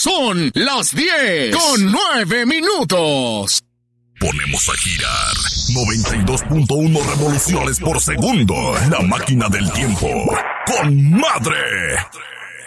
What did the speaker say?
Son las 10:09. Ponemos a girar 92.1 revoluciones por segundo. La máquina del tiempo. ¡Con madre!